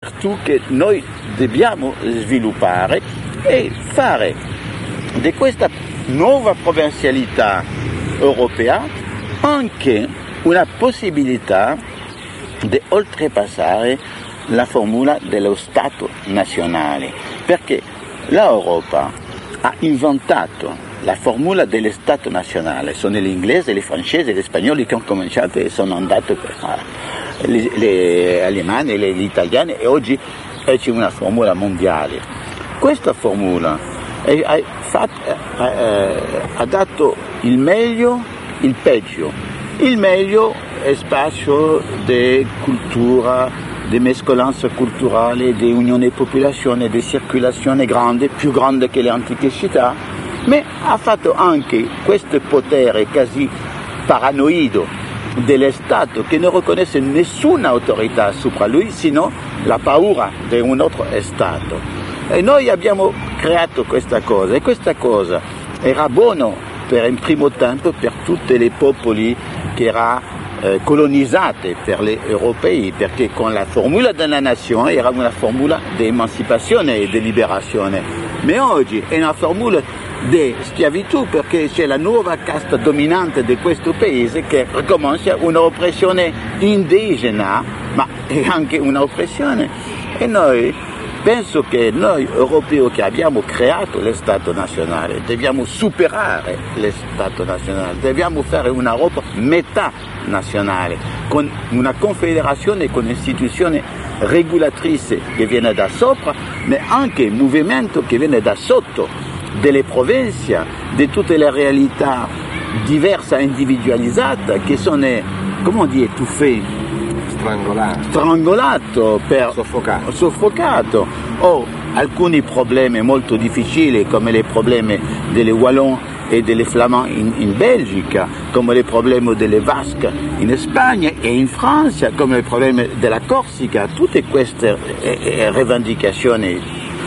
che noi dobbiamo sviluppare e fare di questa nuova provincialità europea anche una possibilità di oltrepassare la formula dello Stato nazionale, perché l'Europa ha inventato la formula dello Stato nazionale. Sono gli inglesi, gli francesi, gli spagnoli che hanno cominciato e sono andati gli alemani, gli italiani, e oggi c'è una formula mondiale. Questa formula ha dato il meglio, il peggio. Il meglio è spazio di cultura, di mescolanza culturale, di unione popolazione, di circolazione grande, più grande che le antiche città, ma ha fatto anche questo potere quasi paranoido dello Stato che non riconosce nessuna autorità sopra lui, sino la paura di un altro Stato. E noi abbiamo creato questa cosa, e questa cosa era buono per in primo tempo per tutti i popoli che erano colonizzati per gli europei, perché con la formula della nazione era una formula di emancipazione e di liberazione, ma oggi è una formula di schiavitù, perché c'è la nuova casta dominante di questo paese che ricomincia un'oppressione indigena, ma è anche un'oppressione. E noi penso che noi europei che abbiamo creato lo Stato nazionale dobbiamo superare lo Stato nazionale, dobbiamo fare un'Europa metà nazionale, con una confederazione con istituzioni regolatrici che viene da sopra, ma anche un movimento che viene da sotto, delle province, di tutte le realtà diverse e individualizzate che sono, come dire, étouffées, strangolato, soffocato, o alcuni problemi molto difficili come i problemi delle Wallon e delle Flamands in Belgica, come i problemi delle Basque in Spagna e in Francia, come i problemi della Corsica. Tutte queste rivendicazioni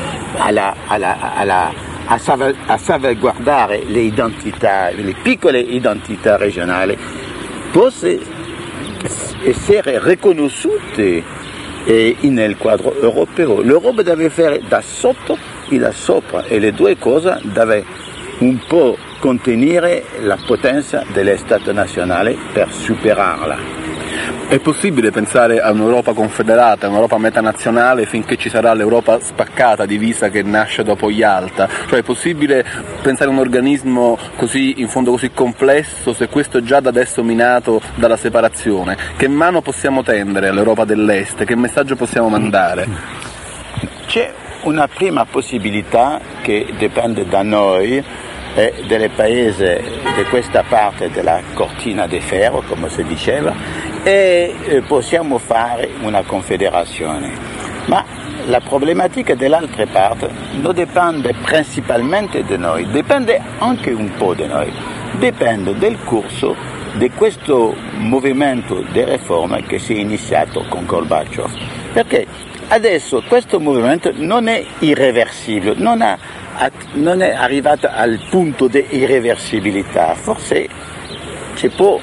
a salvaguardare le identità, le piccole identità regionali, possono essere riconosciute nel quadro europeo. L'Europa deve fare da sotto e da sopra, e le due cose deve un po' contenere la potenza dello Stato nazionale per superarla. È possibile pensare a un'Europa confederata, un'Europa metanazionale, finché ci sarà l'Europa spaccata, divisa, che nasce dopo Yalta? Cioè è possibile pensare a un organismo così, in fondo così complesso, se questo è già da adesso minato dalla separazione? Che mano possiamo tendere all'Europa dell'Est? Che messaggio possiamo mandare? C'è una prima possibilità che dipende da noi, dei paesi di questa parte della cortina di ferro, come si diceva, e possiamo fare una confederazione. Ma la problematica dell'altra parte non dipende principalmente da noi, dipende anche un po' da noi, dipende del corso di questo movimento di riforma che si è iniziato con Gorbaciov. Perché adesso questo movimento non è irreversibile, non è arrivato al punto di irreversibilità, forse ci può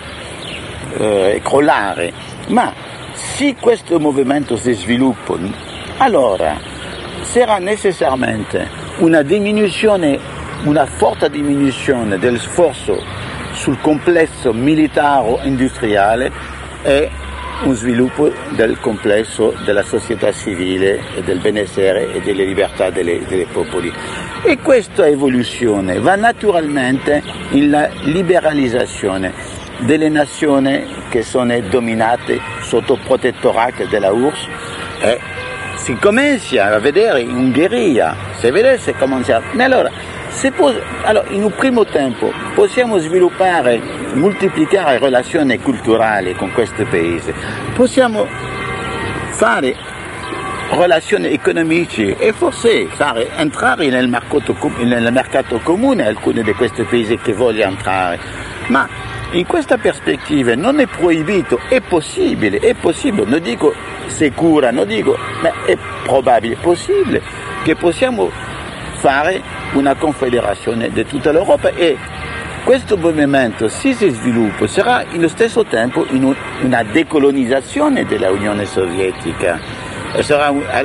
crollare, ma se questo movimento si sviluppa, allora sarà necessariamente una forte diminuzione dello sforzo sul complesso militaro-industriale e un sviluppo del complesso della società civile e del benessere e delle libertà dei popoli. E questa evoluzione va naturalmente nella liberalizzazione delle nazioni che sono dominate sotto protettorato della URSS, e si comincia a vedere in Ungheria, se comincia. Allora, in un primo tempo possiamo sviluppare, moltiplicare relazioni culturali con questo paese, possiamo fare relazioni economiche e forse fare entrare nel mercato comune alcuni di questi paesi che vogliono entrare, ma in questa prospettiva non è proibito, è possibile, non dico sicura, non dico, ma è probabile, possibile che possiamo fare una confederazione di tutta l'Europa, e questo movimento, se si sviluppa, sarà allo stesso tempo una decolonizzazione dell'Unione Sovietica, sarà